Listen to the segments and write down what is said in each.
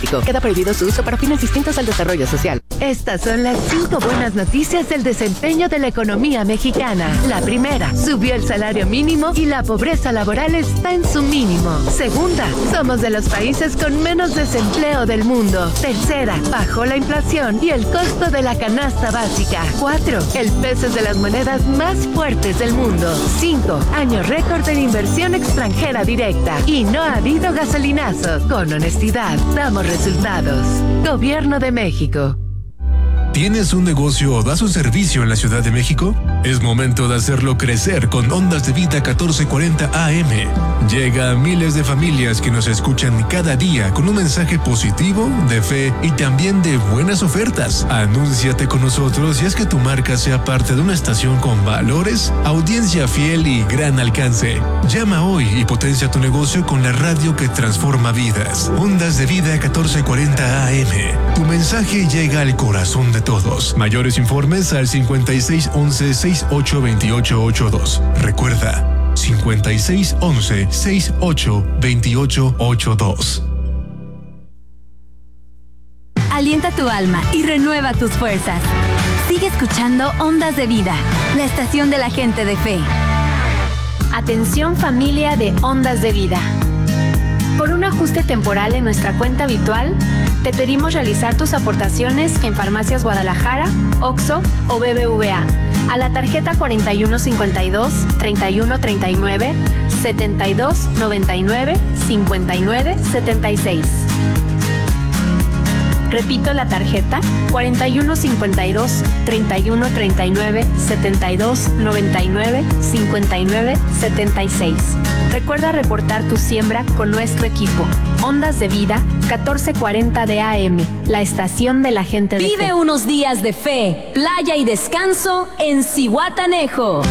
Queda prohibido su uso para fines distintos al desarrollo social. Estas son las 5 buenas noticias del desempeño de la economía mexicana. La primera, subió el salario mínimo y la pobreza laboral está en su mínimo. Segunda, somos de los países con menos desempleo del mundo. Tercera, bajó la inflación y el costo de la canasta básica. 4, el peso es de las monedas más fuertes del mundo. 5, año récord de inversión extranjera directa. Y no ha habido gasolinazo. Con honestidad, damos resultados. Gobierno de México. ¿Tienes un negocio o das un servicio en la Ciudad de México? Es momento de hacerlo crecer con Ondas de Vida 1440 AM. Llega a miles de familias que nos escuchan cada día con un mensaje positivo, de fe y también de buenas ofertas. Anúnciate con nosotros y haz que tu marca sea parte de una estación con valores, audiencia fiel y gran alcance. Llama hoy y potencia tu negocio con la radio que transforma vidas. Ondas de Vida 1440 AM. Tu mensaje llega al corazón de todos. Mayores informes al 5611-682882. Recuerda, 5611-682882. Alienta tu alma y renueva tus fuerzas. Sigue escuchando Ondas de Vida, la estación de la gente de fe. Atención familia de Ondas de Vida. Por un ajuste temporal en nuestra cuenta habitual, te pedimos realizar tus aportaciones en Farmacias Guadalajara, OXXO o BBVA a la tarjeta 4152 3139 7299 5976. Repito la tarjeta 4152 3139 7299 5976. Recuerda reportar tu siembra con nuestro equipo. Ondas de Vida 1440 de AM, la estación de la gente de fe. Vive unos días de fe, playa y descanso en Zihuatanejo.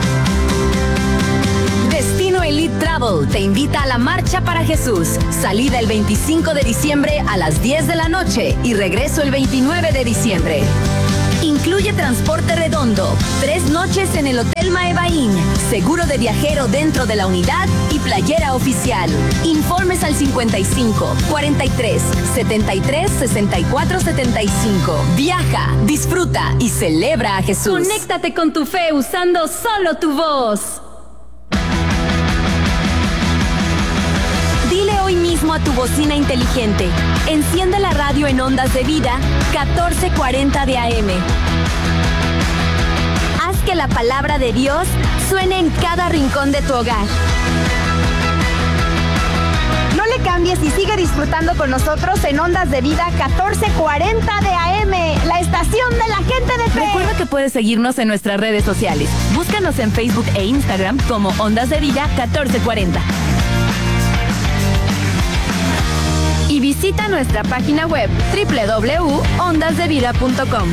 Destino Elite Travel te invita a la Marcha para Jesús. Salida el 25 de diciembre a las 10 de la noche y regreso el 29 de diciembre. Incluye transporte redondo, 3 noches en el Hotel Maebaín, seguro de viajero dentro de la unidad y playera oficial. Informes al 55 43 73 64 75. Viaja, disfruta y celebra a Jesús. Conéctate con tu fe usando solo tu voz. Dile hoy mismo a tu bocina inteligente: enciende la radio en Ondas de Vida 1440 de AM. Haz que la palabra de Dios suene en cada rincón de tu hogar. No le cambies y sigue disfrutando con nosotros en Ondas de Vida 1440 de AM, la estación de la gente de fe. Recuerda que puedes seguirnos en nuestras redes sociales. Búscanos en Facebook e Instagram como Ondas de Vida 1440. Y visita nuestra página web www.ondasdevida.com.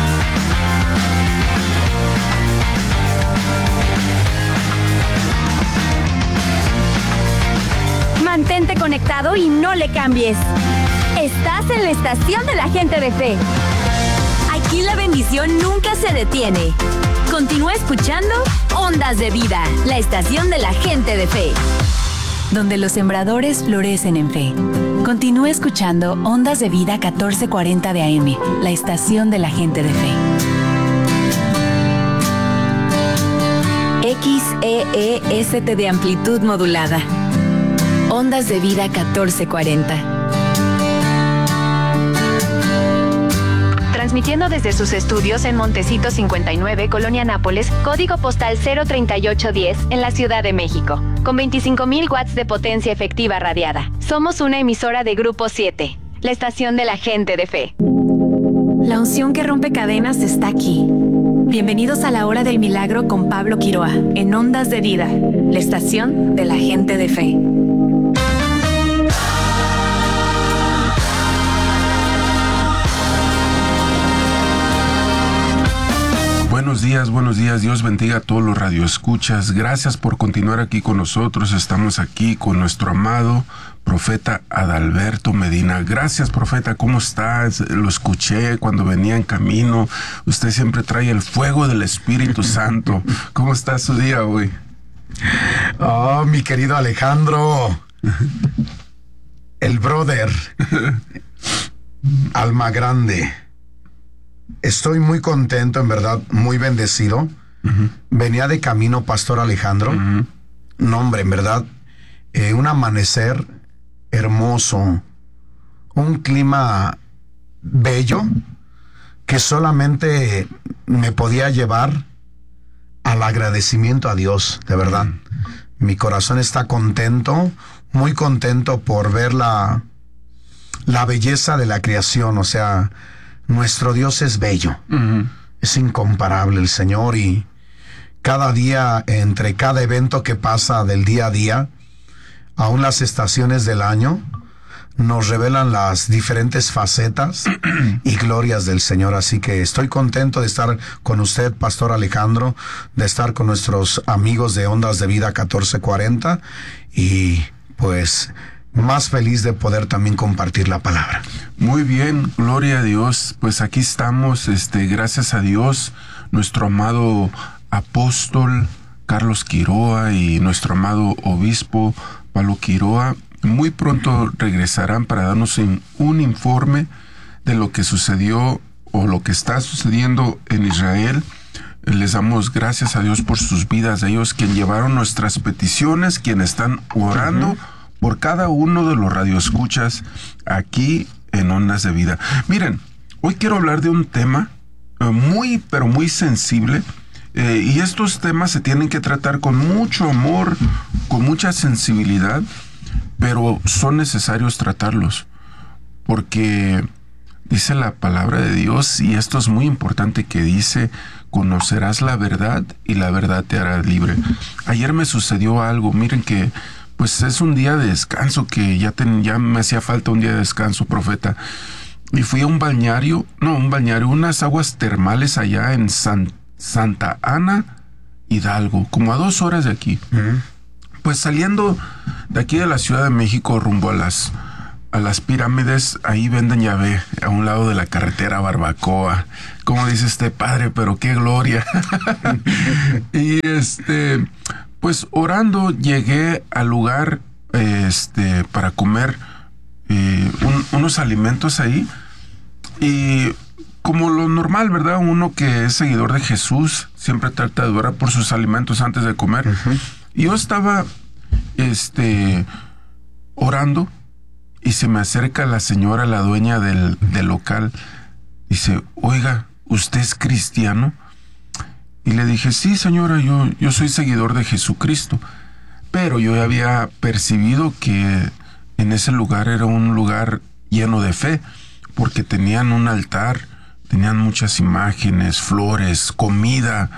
Mantente conectado y no le cambies. Estás en la estación de la gente de fe. Aquí la bendición nunca se detiene. Continúa escuchando Ondas de Vida, la estación de la gente de fe, donde los sembradores florecen en fe. Continúa escuchando Ondas de Vida 1440 de AM, la estación de la gente de fe. XEEST de amplitud modulada. Ondas de Vida 1440. Transmitiendo desde sus estudios en Montecito 59, Colonia Nápoles, código postal 03810, en la Ciudad de México, con 25,000 watts de potencia efectiva radiada. Somos una emisora de Grupo 7, la estación de la gente de fe. La unción que rompe cadenas está aquí. Bienvenidos a la Hora del Milagro con Pablo Quiroa, en Ondas de Vida, la estación de la gente de fe. Buenos días, Dios bendiga a todos los radioescuchas. Gracias por continuar aquí con nosotros. Estamos aquí con nuestro amado profeta Adalberto Medina. Gracias, profeta, ¿cómo estás? Lo escuché cuando venía en camino. Usted siempre trae el fuego del Espíritu Santo. ¿Cómo está su día hoy? Oh, mi querido Alejandro, el brother, Alma grande, estoy muy contento, en verdad, muy bendecido. Venía de camino, Pastor Alejandro. No, hombre, en verdad, un amanecer hermoso, un clima bello que solamente me podía llevar al agradecimiento a Dios, de verdad. Mi corazón está contento, muy contento por ver la belleza de la creación. O sea, nuestro Dios es bello, es incomparable el Señor, y cada día, entre cada evento que pasa del día a día, aún las estaciones del año, nos revelan las diferentes facetas y glorias del Señor. Así que estoy contento de estar con usted, Pastor Alejandro, de estar con nuestros amigos de Ondas de Vida 1440, y pues más feliz de poder también compartir la palabra. Muy bien, gloria a Dios. Pues aquí estamos, gracias a Dios, nuestro amado apóstol Carlos Quiroa y nuestro amado obispo Pablo Quiroa muy pronto regresarán para darnos un informe de lo que sucedió o lo que está sucediendo en Israel. Les damos gracias a Dios por sus vidas, de ellos quien llevaron nuestras peticiones, quienes están orando por cada uno de los radioescuchas aquí en Ondas de Vida. Miren, hoy quiero hablar de un tema muy, pero muy sensible, y estos temas se tienen que tratar con mucho amor, con mucha sensibilidad, pero son necesarios tratarlos, porque dice la palabra de Dios, y esto es muy importante, que dice: conocerás la verdad y la verdad te hará libre. Ayer me sucedió algo, miren, que pues es un día de descanso, que ya me hacía falta un día de descanso, profeta, y fui a unas aguas termales allá en Santa Ana, Hidalgo, como a 2 horas de aquí. Pues saliendo de aquí de la Ciudad de México rumbo a las pirámides, ahí venden, ya ve, a un lado de la carretera, barbacoa. Como dice este padre, pero qué gloria. Y pues orando llegué al lugar para comer unos alimentos ahí, y como lo normal, ¿verdad? Uno que es seguidor de Jesús siempre trata de orar por sus alimentos antes de comer. Y yo estaba orando, y se me acerca la señora, la dueña del local. Dice: oiga, ¿usted es cristiano? Y le dije: sí, señora, yo soy seguidor de Jesucristo. Pero yo había percibido que en ese lugar era un lugar lleno de fe, porque tenían un altar, tenían muchas imágenes, flores, comida,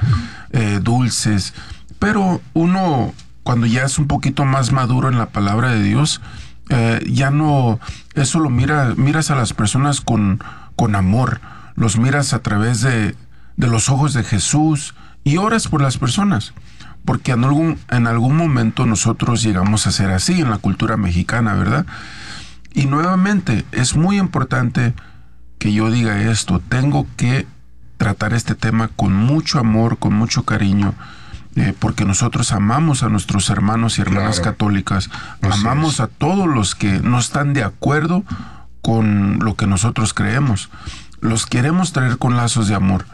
dulces. Pero uno, cuando ya es un poquito más maduro en la palabra de Dios, ya no, eso lo miras a las personas con amor, los miras a través de los ojos de Jesús, y oras por las personas, porque en algún momento nosotros llegamos a ser así en la cultura mexicana, ¿verdad? Y nuevamente, es muy importante que yo diga esto: tengo que tratar este tema con mucho amor, con mucho cariño, porque nosotros amamos a nuestros hermanos y hermanas católicas, amamos a todos los que no están de acuerdo con lo que nosotros creemos, los queremos traer con lazos de amor.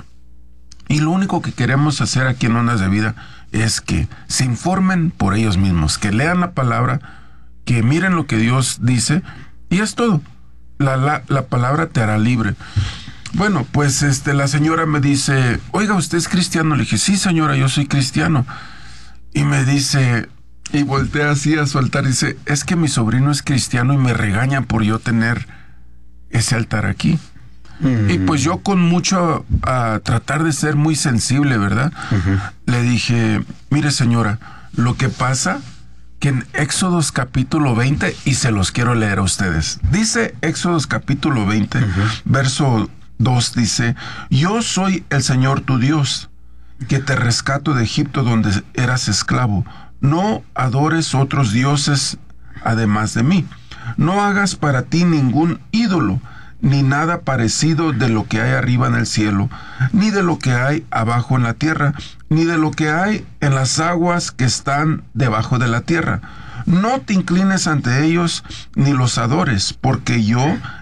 Y lo único que queremos hacer aquí en Ondas de Vida es que se informen por ellos mismos, que lean la palabra, que miren lo que Dios dice, y es todo. La palabra te hará libre. Bueno, pues la señora me dice: oiga, ¿usted es cristiano? Le dije: sí, señora, yo soy cristiano. Y me dice, y voltea así a su altar, y dice: es que mi sobrino es cristiano y me regañan por yo tener ese altar aquí. Y pues yo, con mucho a tratar de ser muy sensible, ¿verdad? Le dije: mire, señora, lo que pasa que en Éxodos capítulo 20, y se los quiero leer a ustedes, dice Éxodos capítulo 20, verso 2, dice: yo soy el Señor tu Dios, que te rescato de Egipto donde eras esclavo. No adores otros dioses además de mí. No hagas para ti ningún ídolo, ni nada parecido de lo que hay arriba en el cielo, ni de lo que hay abajo en la tierra, ni de lo que hay en las aguas que están debajo de la tierra. No te inclines ante ellos, ni los adores, porque yo,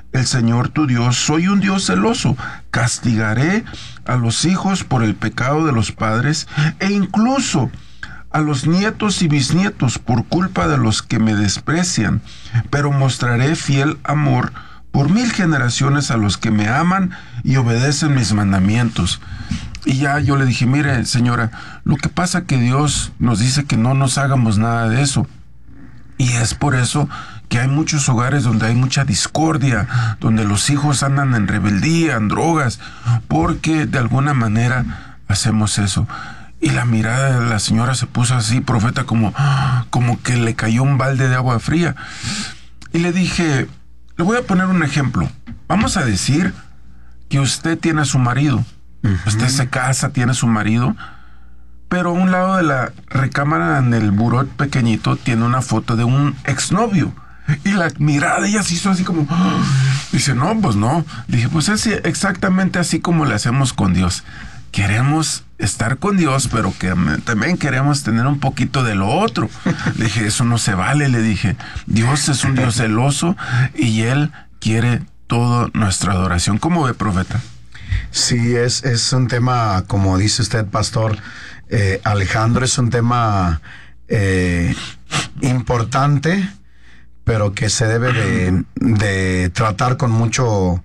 el Señor tu Dios, soy un Dios celoso. Castigaré a los hijos por el pecado de los padres e incluso a los nietos y bisnietos por culpa de los que me desprecian, pero mostraré fiel amor por 1000 generaciones a los que me aman y obedecen mis mandamientos. Y ya yo le dije, mire, señora, lo que pasa que Dios nos dice que no nos hagamos nada de eso. Y es por eso que hay muchos hogares donde hay mucha discordia, donde los hijos andan en rebeldía, en drogas, porque de alguna manera hacemos eso. Y la mirada de la señora se puso así, profeta, como que le cayó un balde de agua fría. Y le dije, le voy a poner un ejemplo. Vamos a decir que usted tiene a su marido. Usted se casa, tiene a su marido, pero a un lado de la recámara, en el buró pequeñito, tiene una foto de un exnovio. Y la mirada de ella se hizo así como... Dice, no, pues no. Dije, pues es exactamente así como le hacemos con Dios. Queremos estar con Dios, pero que también queremos tener un poquito de lo otro. Le dije, eso no se vale, le dije. Dios es un Dios celoso y Él quiere toda nuestra adoración. ¿Cómo ve, profeta? Sí, es un tema, como dice usted, pastor Alejandro, es un tema importante, pero que se debe de tratar con mucho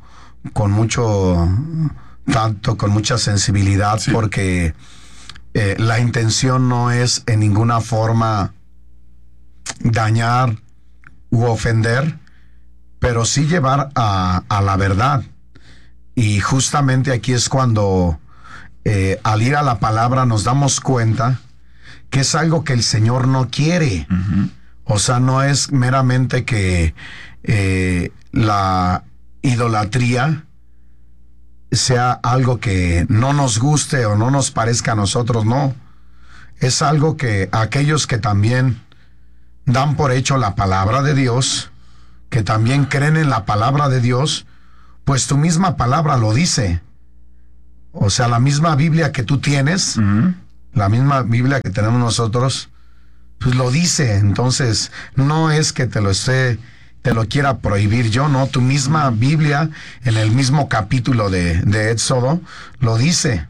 tacto, con mucha sensibilidad, sí. Porque la intención no es en ninguna forma dañar u ofender, pero sí llevar a la verdad. Y justamente aquí es cuando al ir a la palabra nos damos cuenta que es algo que el Señor no quiere. O sea, no es meramente que la idolatría sea algo que no nos guste o no nos parezca a nosotros, no. Es algo que aquellos que también dan por hecho la palabra de Dios, que también creen en la palabra de Dios, pues tu misma palabra lo dice. O sea, la misma Biblia que tú tienes, la misma Biblia que tenemos nosotros, pues lo dice. Entonces, no es que te lo quiera prohibir yo, ¿no? Tu misma Biblia, en el mismo capítulo de Éxodo, lo dice.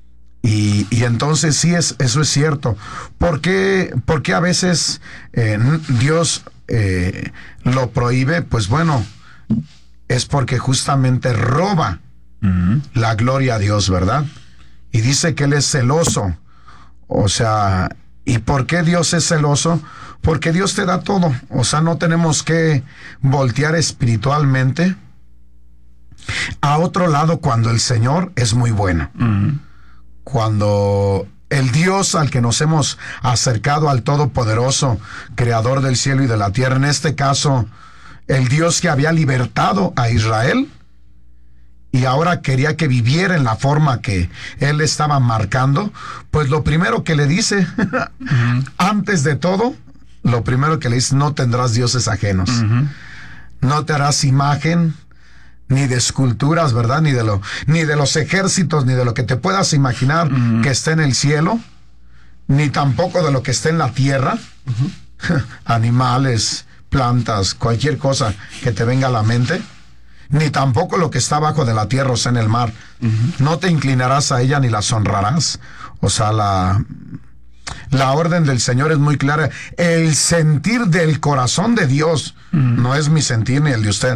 Y entonces sí, eso es cierto. ¿Por qué a veces Dios lo prohíbe? Pues bueno, es porque justamente roba la gloria a Dios, ¿verdad? Y dice que Él es celoso. O sea, ¿y por qué Dios es celoso? Porque Dios te da todo. O sea, no tenemos que voltear espiritualmente a otro lado cuando el Señor es muy bueno. Cuando el Dios al que nos hemos acercado, al Todopoderoso, Creador del cielo y de la tierra, en este caso, el Dios que había libertado a Israel y ahora quería que viviera en la forma que Él estaba marcando, pues lo primero que le dice, antes de todo, lo primero que le dice, no tendrás dioses ajenos. No te harás imagen ni de esculturas, ¿verdad? Ni de los ejércitos, ni de lo que te puedas imaginar que esté en el cielo, ni tampoco de lo que esté en la tierra, animales, plantas, cualquier cosa que te venga a la mente, ni tampoco lo que está abajo de la tierra, o sea, en el mar. No te inclinarás a ella ni las honrarás. O sea, la orden del Señor es muy clara. El sentir del corazón de Dios no es mi sentir ni el de usted.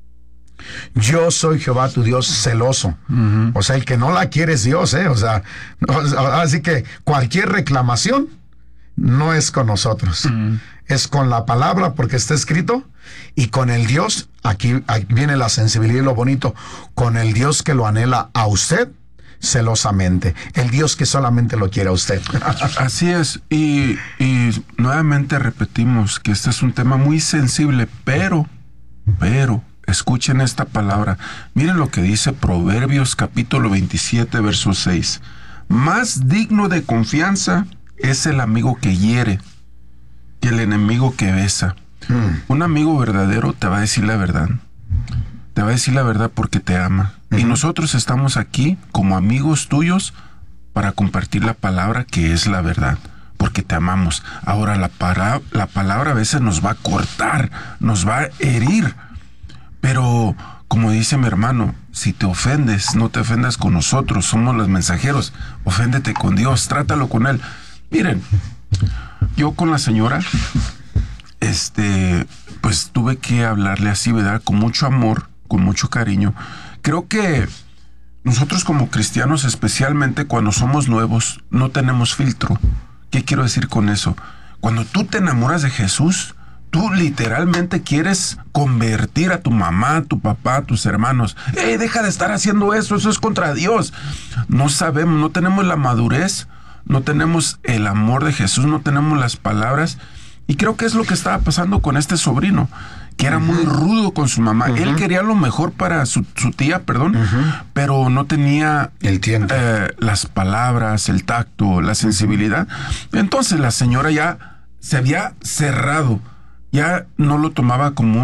Yo soy Jehová tu Dios celoso. O sea, el que no la quiere es Dios, O sea, así que cualquier reclamación no es con nosotros. Es con la palabra, porque está escrito, y con el Dios, aquí viene la sensibilidad y lo bonito, con el Dios que lo anhela a usted celosamente, el Dios que solamente lo quiere a usted. Así es, y nuevamente repetimos que este es un tema muy sensible, pero escuchen esta palabra. Miren lo que dice Proverbios capítulo 27, verso 6. Más digno de confianza es el amigo que hiere que el enemigo que besa. Un amigo verdadero te va a decir la verdad. Te va a decir la verdad porque te ama. Y nosotros estamos aquí como amigos tuyos para compartir la palabra que es la verdad, porque te amamos. Ahora, la palabra a veces nos va a cortar, nos va a herir, pero como dice mi hermano, si te ofendes, no te ofendas con nosotros, somos los mensajeros, oféndete con Dios, trátalo con Él. Miren, yo con la señora, pues tuve que hablarle así, ¿verdad? Con mucho amor, con mucho cariño. Creo que nosotros como cristianos, especialmente cuando somos nuevos, no tenemos filtro. ¿Qué quiero decir con eso? Cuando tú te enamoras de Jesús, tú literalmente quieres convertir a tu mamá, a tu papá, a tus hermanos. ¡Ey, deja de estar haciendo eso! Eso es contra Dios. No sabemos, no tenemos la madurez, no tenemos el amor de Jesús, no tenemos las palabras. Y creo que es lo que estaba pasando con este sobrino, que era muy rudo con su mamá. Él quería lo mejor para su tía, pero no tenía el tiempo, las palabras, el tacto, la sensibilidad. Entonces la señora ya se había cerrado. Ya no lo tomaba como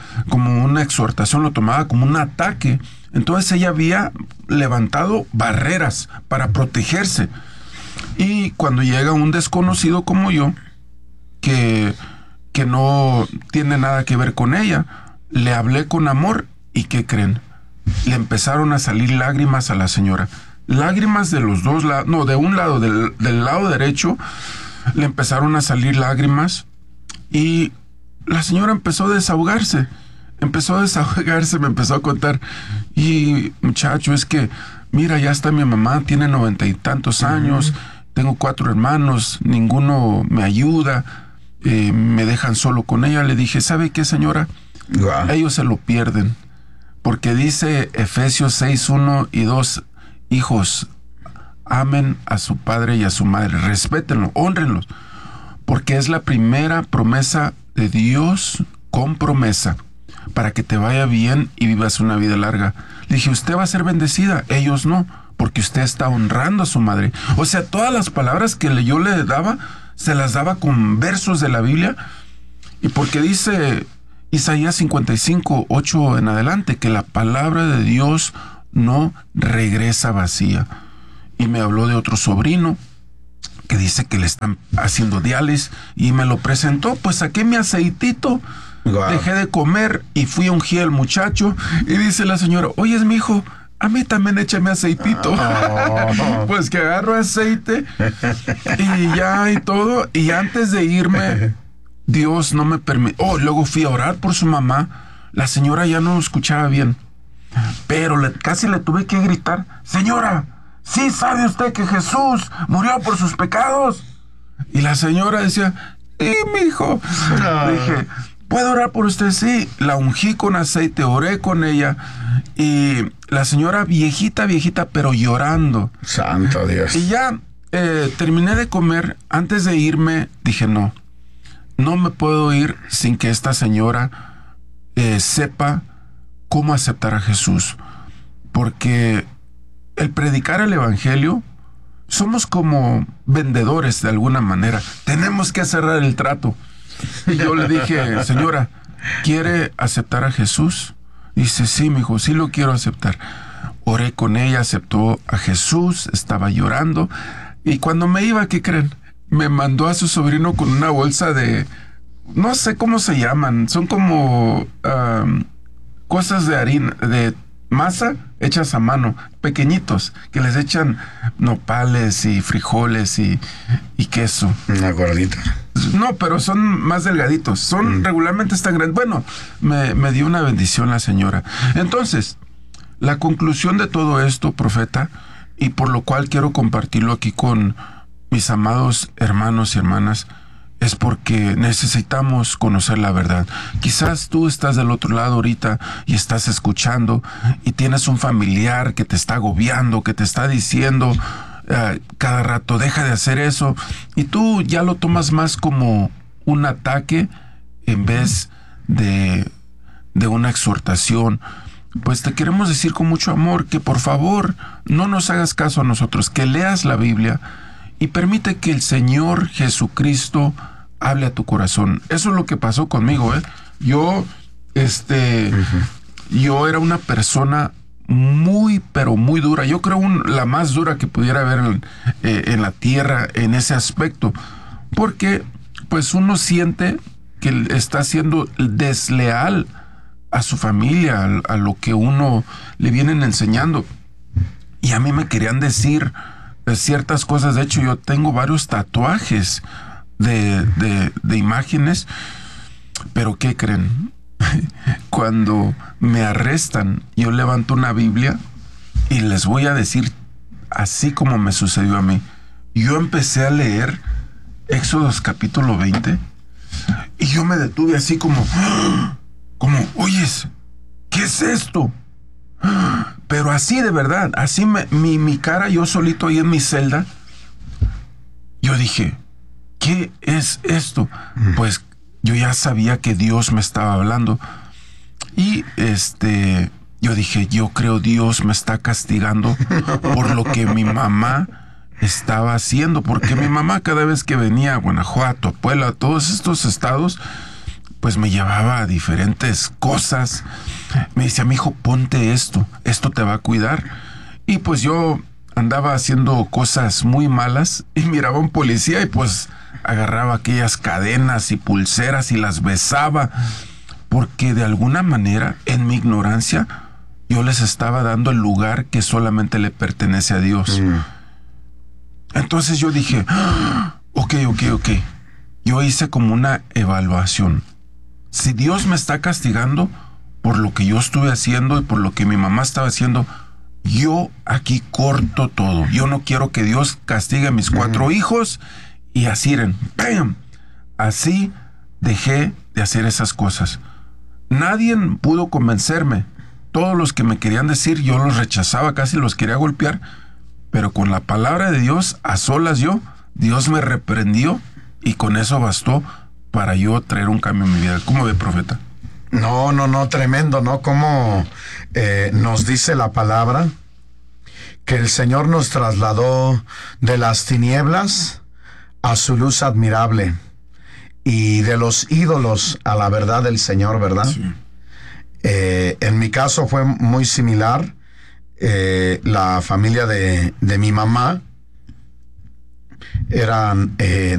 una exhortación, lo tomaba como un ataque. Entonces ella había levantado barreras para protegerse. Y cuando llega un desconocido como yo, que no tiene nada que ver con ella, le hablé con amor y ¿qué creen? Le empezaron a salir lágrimas a la señora. Lágrimas de los dos lados, no, de un lado, del lado derecho, le empezaron a salir lágrimas y la señora empezó a desahogarse, me empezó a contar. Y muchacho, es que, mira, ya está mi mamá, tiene 90 y tantos años, tengo 4 hermanos, ninguno me ayuda, me dejan solo con ella. Le dije, ¿sabe qué, señora? Wow. Ellos se lo pierden, porque dice Efesios 6, 1 y 2, hijos, amen a su padre y a su madre, respétenlo, hónrenlos, porque es la primera promesa de Dios con promesa para que te vaya bien y vivas una vida larga. Le dije, usted va a ser bendecida, ellos no, porque usted está honrando a su madre. O sea, todas las palabras que yo le daba, se las daba con versos de la Biblia, y porque dice Isaías 55, 8 en adelante, que la palabra de Dios no regresa vacía. Y me habló de otro sobrino que dice que le están haciendo diálisis y me lo presentó. Pues saqué mi aceitito, dejé de comer y fui a ungir al muchacho. Y dice la señora, oye, mi hijo, a mí también échame aceitito. Pues que agarro aceite y ya y todo. Y antes de irme, Dios no me permitió. Luego fui a orar por su mamá. La señora ya no escuchaba bien, pero casi le tuve que gritar, señora, ¿sí sabe usted que Jesús murió por sus pecados? Y la señora decía, sí, mijo. Le dije, ¿puedo orar por usted? Sí. La ungí con aceite, oré con ella. Y la señora viejita, pero llorando. Santo Dios. Y ya terminé de comer. Antes de irme, dije, no me puedo ir sin que esta señora sepa cómo aceptar a Jesús. Porque el predicar el evangelio, somos como vendedores de alguna manera. Tenemos que cerrar el trato. Y yo le dije, señora, ¿quiere aceptar a Jesús? Dice, sí, mijo, sí lo quiero aceptar. Oré con ella, aceptó a Jesús, estaba llorando. Y cuando me iba, ¿qué creen? Me mandó a su sobrino con una bolsa de, no sé cómo se llaman, son como cosas de harina, de masa hechas a mano, pequeñitos, que les echan nopales y frijoles y queso. Una gordita. No, pero son más delgaditos. Son regularmente están grandes. Bueno, me dio una bendición la señora. Entonces, la conclusión de todo esto, profeta, y por lo cual quiero compartirlo aquí con mis amados hermanos y hermanas, es porque necesitamos conocer la verdad. Quizás tú estás del otro lado ahorita y estás escuchando y tienes un familiar que te está agobiando, que te está diciendo cada rato, deja de hacer eso, y tú ya lo tomas más como un ataque en vez de una exhortación. Pues te queremos decir con mucho amor que por favor no nos hagas caso a nosotros, que leas la Biblia y permite que el Señor Jesucristo hable a tu corazón. Eso es lo que pasó conmigo, Yo era una persona muy, pero muy dura. Yo creo la más dura que pudiera haber en la tierra en ese aspecto. Porque, pues, uno siente que está siendo desleal a su familia, a lo que uno le vienen enseñando. Y a mí me querían decir ciertas cosas. De hecho, yo tengo varios tatuajes de imágenes. Pero ¿qué creen? Cuando me arrestan, yo levanto una Biblia y les voy a decir así como me sucedió a mí. Yo empecé a leer Éxodos capítulo 20 y yo me detuve así como, oyes, ¿qué es esto? Pero así de verdad, así mi cara, yo solito ahí en mi celda, yo dije, ¿qué es esto? Pues yo ya sabía que Dios me estaba hablando y yo dije, yo creo Dios me está castigando por lo que mi mamá estaba haciendo, porque mi mamá cada vez que venía a Guanajuato, a Puebla, a todos estos estados, pues me llevaba a diferentes cosas. Me decía, mijo, ponte esto te va a cuidar. Y pues yo andaba haciendo cosas muy malas y miraba a un policía y pues agarraba aquellas cadenas y pulseras y las besaba, porque de alguna manera, en mi ignorancia, yo les estaba dando el lugar que solamente le pertenece a Dios. Entonces yo dije, ok. Yo hice como una evaluación. Si Dios me está castigando por lo que yo estuve haciendo y por lo que mi mamá estaba haciendo, yo aquí corto todo. Yo no quiero que Dios castigue a mis 4 hijos y así, ¡bam! Así dejé de hacer esas cosas. Nadie pudo convencerme. Todos los que me querían decir, yo los rechazaba, casi los quería golpear. Pero con la palabra de Dios, a solas Dios me reprendió y con eso bastó para yo traer un cambio en mi vida. ¿Cómo ve, profeta? No, tremendo, ¿no? Como nos dice la palabra que el Señor nos trasladó de las tinieblas a su luz admirable y de los ídolos a la verdad del Señor, ¿verdad? Sí. En mi caso fue muy similar. La familia de mi mamá eran